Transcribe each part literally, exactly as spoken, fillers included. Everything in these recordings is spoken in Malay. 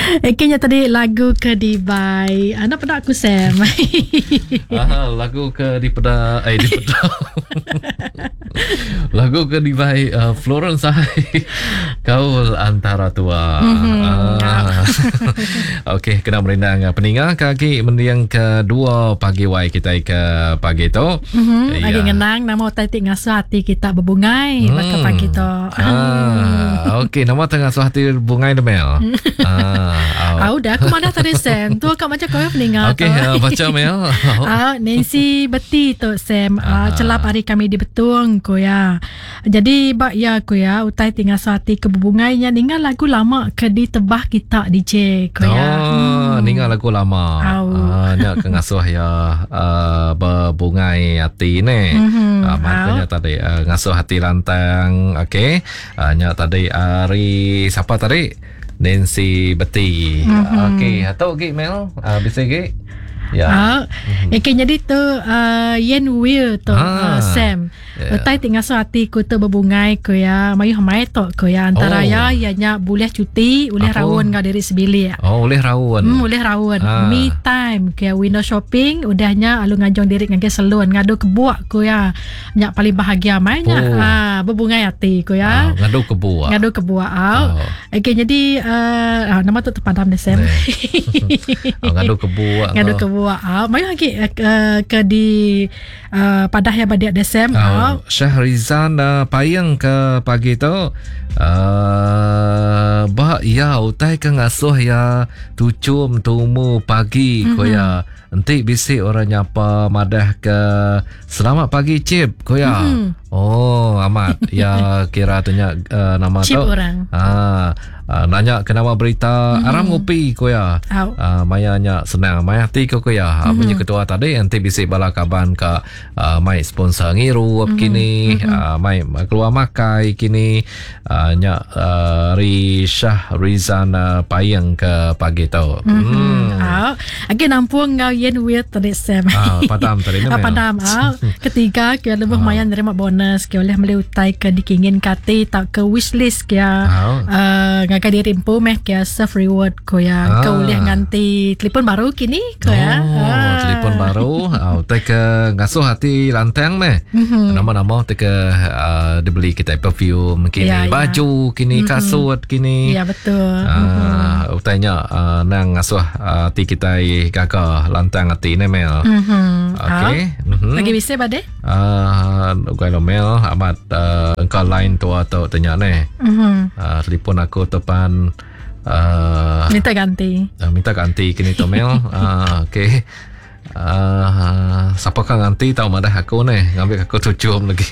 Kayaknya tadi lagu Kedibai. Anak pada aku Sam. Ah, lagu Kedipai eh Dipeda. Lagu Kedibai uh, Florence Hai. Kaul antara tua. Mm-hmm. Ah. Okey, kena merindang peningat kaki mendiang kedua pagi wai kita ke pagi tu. Mm-hmm. Ya. Lagi ngenang nama tatik ngasuh hati kita berbungai hmm. maka pagi tu. Ah, okey, nama tengah ngasuh hati bungai Mel. Ah, ah, udah aku mana tadi Sam. Tu kau macam kau peningat. Okey, uh, baca Mel. Ah, Nancy Beti tu Sam. Ah, celap hari kami di Betung ko ya. Jadi bak ya ko ya utai tinggal hati kebungainya ningal lagu lama ke di tebah kita D J ko ya. Oh, hmm. ningal lagu lama. Ah, nyak ke ngasuh ya uh, berbungai hati ni. Mm-hmm. Ah, makanya Au. tadi uh, ngasuh hati lantang. Okey. Uh, nyak tadi hari siapa tadi? Nancy Beti. Mm-hmm. Okey, atau okey Mel, uh, bisa ke? Ya. Ah, mm-hmm. Okay, jadi tu uh, Yen Will tu ah, uh, Sam. Yeah. Utai tinggal so hati ku tu berbungai ku ya. Mayu hamai tu ku ya antara oh. ya ianya boleh cuti, boleh rawon kau dari sebili ya. Oh, boleh rawon. Hmm, boleh rawon. Ah. Me time ke window shopping udahnya alu ngajong diri ngage salon ngadu kebuak ku ya. Nyak paling bahagia mainnya oh. ah berbungai hati ku ya. Oh, ngadu kebuak. Ngadu kebuak. Oh. Okay, jadi uh, ah, nama tu terpadam deh Sam. Oh, ngadu kebuak. Ngadu kebuak. Ah, mayu lagi uh, ke di uh, padah ya badia Desem. Oh. Syahrizan uh, payang ke pagi tu uh, bah ya utai ke ngasuh ya tucum tumu pagi mm-hmm. koya nanti bisik orang nyapa madah ke selamat pagi Cip koya mm-hmm. oh amat ya kira tanya uh, nama Cip tu orang ah Uh, nanya kenapa berita mm-hmm. aram ngopi ko ya uh, mayanya senang maya ti ko ko ya mm-hmm. punya ketua tadi nanti bisik bala kaban ka uh, mai sponsor ngiru mm-hmm. kini mm-hmm. uh, mai keluar makai kini uh, nya uh, Rishah Rizan uh, payang ke pagi tu mm-hmm. mm. ah agi nampung ngau yen weird tadi Sam ah padam tadi ah, padam ah ketiga ke lebih mayan nerima bonus ke oleh meliutai ke dikingin kati tak ke wishlist ke uh, Kak diri impo meh kaya self reward ko ya. Ah. Kau boleh ganti telefon baru kini ko ya. Oh, ah. telefon baru. Oh, teka ngasuh hati lantang meh. Mm-hmm. Nama-nama teka uh, dibeli kita perfume kini, ya, baju ya. kini, mm-hmm. kasut kini. Ya betul. Ah, mm-hmm. utanya uh, nang ngasuh hati kita kakak lantang hati ni Mel. Mm-hmm. Okey. Oh. Mm-hmm. Lagi bisa bade? Ah, uh, kalau Mel amat uh, engkau lain tu atau tanya ni. Mm-hmm. Uh, telefon aku tu pan uh, minta ganti uh, minta ganti kini tu Mel uh, okey uh, siapa kan ganti tahu madah aku ni ngambil aku tujuh lagi.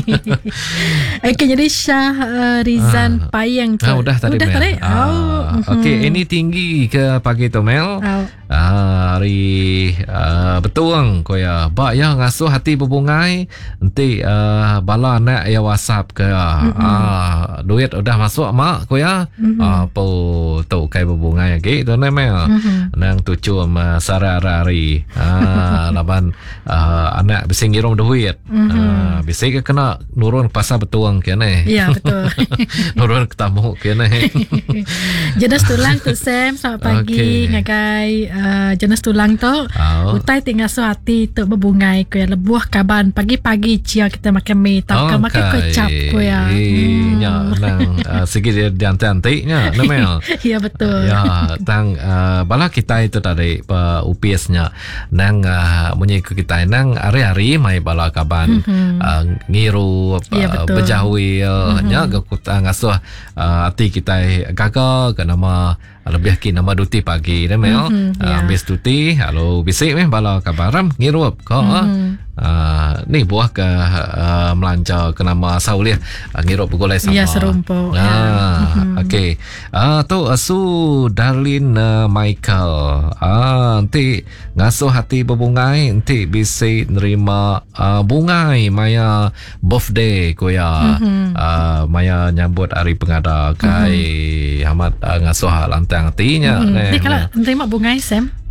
Okey, jadi Syah uh, Rizan uh, payang tu uh, udah tadi udah Mel tadi uh, oh. okey ini tinggi ke pagi tu Mel oh. Uh, hari uh, betuang ko ya ba ya ngasuh hati berbungai nanti uh, bala nak ya WhatsApp ke mm-hmm. uh, duit udah masuk mak ko ya mm-hmm. uh, po tu kai berbungai lagi tu na Mel mm-hmm. nang tucum uh, sarari uh, laban uh, anak bising ngirom duit mm-hmm. uh, bising kena nurun pasal betuang ke ni ya betul. nurun ketemu ke ni jenis tulang tu Sam selamat pagi okay. ngagai Uh, jenis tulang tu oh. utai tinggal so hati tu berbungai ko ya lebuh kaban pagi-pagi cia kita makan mie tak okay. makan kecap ko ya hmm. ya nang uh, segi dia diantai-antainya Mel ya betul ya tang uh, bala kita itu tadi uh, U P S-nya nang uh, munyi kita nang hari-hari mai bala kaban mm-hmm. uh, ngiru ya, uh, berjawil mm-hmm. nya gakuta ngasuh uh, hati kita gagal ke nama lebih ki nama duti pagi dah Mel mm-hmm, yeah. uh, habis duti halo bisik meh bala kabaram ngirup ko mm-hmm. uh, ni buah ke uh, melancar ke nama sauliah uh, ngirup pegolai sama ya serumpuk ah, ya. Mm-hmm. okey uh, tu asu Darlin uh, Michael ah nanti ngasuh hati berbungai nanti bisik nerima uh, bungai maya birthday ko ya mm-hmm. uh, maya nyambut hari pengada kai mm-hmm. Hamad uh, ngasuh lantang hatinya mm-hmm. ni kalau terima bungai Sam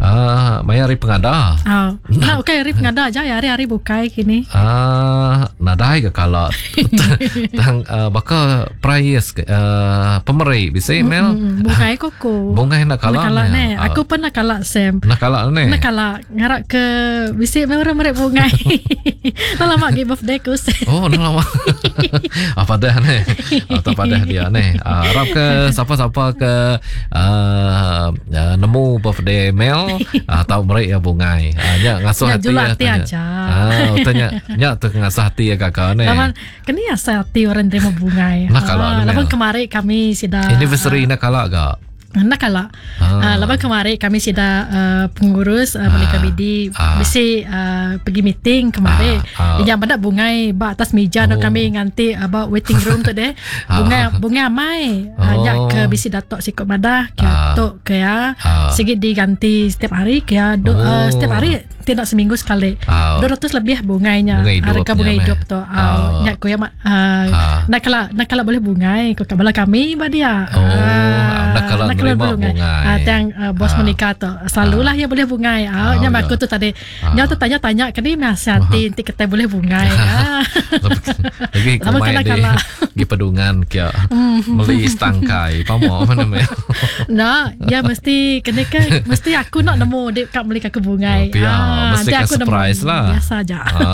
Ah, maya hari pengada. Oh, nah, okay, hari pengada aja ya, hari-hari bukai kini. Ah, nadai ke kalau tang uh, baka price uh, pemerai bisa email. Bukai koko. Bungai nak kalah. Nak kalah ne. Aku pernah kalah Sam. Nak kalah ne. Nak kalah ngarak ke bisa orang merek bungai. Tak lama lagi birthday ku. Oh, nak lama. Apa dah ne? Atau pada dia ne. Harap ke siapa-siapa ke uh, uh, nemu birthday Mel atau mereka ya bungai. Nya ngasuh ya, hati ya ya. hati aja. Ah, tanya nya tu ngasuh hati ya kakak ne. Lawan kini asa hati orang terima bungai. Nak kalah. Ah, lawan kemarin kami sudah anniversary nak kalah gak? Nak kalah. Ah. Uh, lepas kemarin kami sudah uh, pengurus uh, Malika B D ah. Bisi uh, pergi meeting kemarin. Ah. Ah. Yang mana bungai ba atas meja oh. kami nganti about waiting room tu deh. Bunga ah. bunga mai. Oh. Uh, ke bisi datuk sikut madah ke ah. tok ke ya. Ah. Sikit diganti setiap hari ke ya. Do, oh. uh, setiap hari tidak seminggu sekali. Ah. dua ratus lebih bungainya. Harga bunga hidup tu. Ah. Nyak ko ya uh, ah. nak kalah nak kalah boleh bungai ko kabala kami ba dia. Oh. Ah. Nak kalah menerima bungai. Ah, yang uh, bos ah. menikah tu selalulah ah. ya boleh bungai. Ah, nya oh, aku ya. tu tadi. Ah. Nya tu tanya-tanya kini nasihatin nanti kita boleh bungai. Ah. Lagi kumai deh. Gi pedungan kia. Meli stangkai. Pamo apa namanya? Nah, ya mesti kena kan mesti aku nak nemu dek kat beli ke bungai. Oh, ah, mesti ka surprise nemu. Lah. Biasa aja. Ah.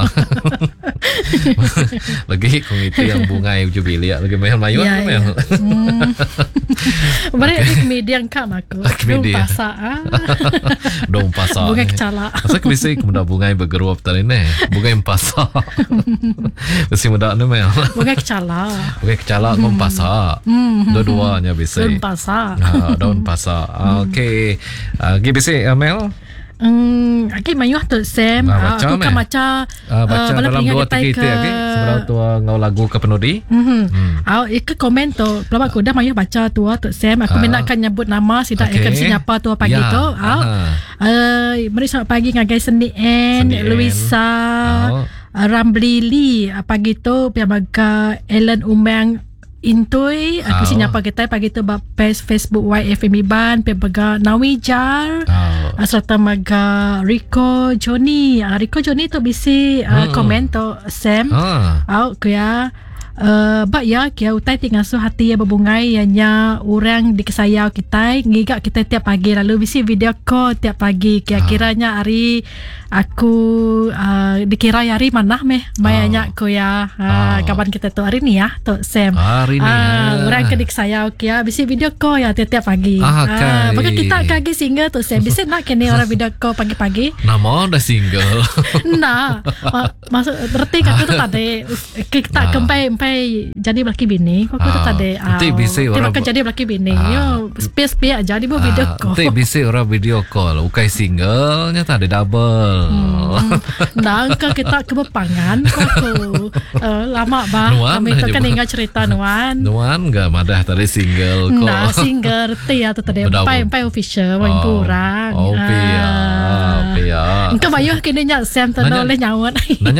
Lagi kung itu yang bungai jubilia lagi mahal-mahal ya, ya. Hmm. Mereka komedian kam aku. Dong pasak ah. Dong pasak. Bunga kecala. Asa bisa kemudah bunga bergeruap tadi ne. Bunga yang pasak. Mesti mudah ne mel. Bunga kecala. Bunga kecala kom pasak. Dua-duanya bisa. Daun pasak. Ah, daun pasak. Okey. Ah, gi bisa Mel. Hmm, okay, mayuh tu Sam. Nah, aku kan baca uh, baca uh, dalam dua tiga itu okay. Seberapa tu ngau lagu ke penudi. Mhm. Hmm. Ah, ikut komen tu. Pelak aku dah mayuh baca tu tu Sam. Aku uh, minatkan nyebut nama sidak okay. Ikan siapa tu pagi ya. Tu. Ah. Eh, mari selamat pagi ngagai Sendi N, Luisa, oh. Ramli Lee pagi tu piamaga Ellen Umang Intui, aku oh. sinyapa kita pagi tu bab page Facebook Y F M Iban, pebaga Nawijar, oh. serta maga Rico Johnny. Uh, Rico Johnny tu bisi uh, hmm. komen tu Sam. Oh. Au kuya Uh, bak ya kia utai tinggal so hati ya berbungai hanya orang di kesayau kita ngigak kita tiap pagi lalu bisi video call tiap pagi kira-kiranya hari aku uh, dikira hari mana meh mayanya oh. ko ya uh, oh. kapan kita tu hari ni ya tu Sam hari ni uh, orang ke di kesayau kia bisi video call ya tiap-tiap pagi ah, uh, maka kita kagi single tu Sam bisi nak kini orang video call pagi-pagi nama dah single nah uh, masuk berarti kata tu tadi kita kempai jadi belaki bini kok aku tak ada nanti bisa orang akan jadi belaki bini yo space space aja di bawah video call nanti bisa orang video call ukai single nya tak ada double nah kan kita kebepangan kok aku lama bah kami tu kan ingat cerita Nuan Nuan enggak madah tadi single kok nah single teh atau tadi empai empai official main kurang oh pia pia engkau bayuh kini nyak Sam tu oleh nyawat